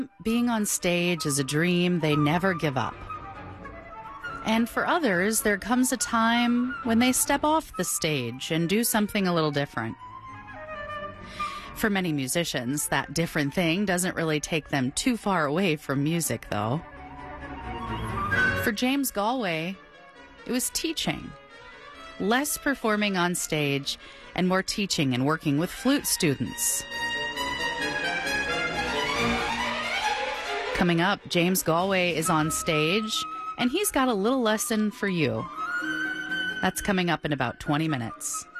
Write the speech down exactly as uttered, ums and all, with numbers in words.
being on stage is a dream they never give up. And for others, there comes a time when they step off the stage and do something a little different. For many musicians, that different thing doesn't really take them too far away from music, though. For James Galway, it was teaching. Less performing on stage and more teaching and working with flute students. Coming up, James Galway is on stage, and he's got a little lesson for you. That's coming up in about twenty minutes.